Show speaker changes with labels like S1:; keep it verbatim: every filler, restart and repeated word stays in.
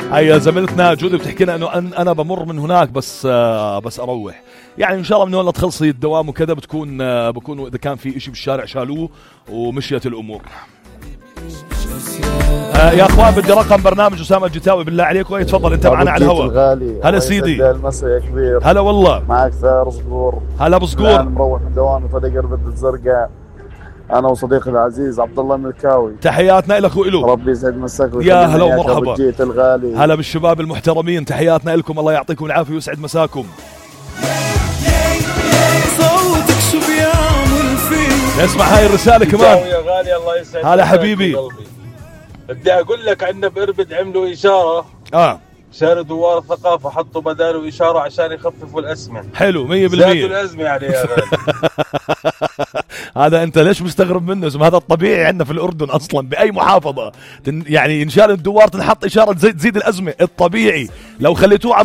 S1: هي زميلتنا جودي بتحكي لنا انه أن انا بمر من هناك بس آه بس اروح. يعني ان شاء الله من هون تخلصي الدوام وكذا بتكون آه بكون اذا كان في اشي بالشارع شالوه ومشيت الامور. آه يا اخوان بدي رقم برنامج اسامه الجتاوي بالله عليكم. تفضل انت معنا على الهواء.
S2: هلا
S1: سيدي.
S2: المسا يا كبير.
S1: هلا والله.
S2: معك ثار صقور.
S1: هلا بصقور.
S2: انا مروح من دوامي طريق اربد الزرقاء انا وصديقي العزيز عبد الله الملكاوي.
S1: تحياتنا لك وإله.
S2: ربي يسعد مساك
S1: يا هلا ومرحبا.
S2: جيت الغالي.
S1: هلا بالشباب المحترمين. تحياتنا لكم. الله يعطيكم العافيه ويسعد مساكم.
S3: صوتك شو بيعمل فيه.
S1: نسمع هاي الرساله كمان.
S4: يا غالي الله يسعدك.
S1: هلا حبيبي.
S4: بدي اقول لك عندنا بإربد عملوا اشاره
S1: اه
S4: شارع دوار الثقافه حطوا بداله اشاره عشان يخففوا الازمه.
S1: حلو مية بالمية.
S4: زادوا الازمه يعني يا غالي.
S1: هذا انت ليش مستغرب منه؟ اسم هذا الطبيعي عندنا في الاردن اصلا باي محافظه. يعني ان شاء الله الدوار تنحط اشاره تزيد الازمه الطبيعي. لو خليتوه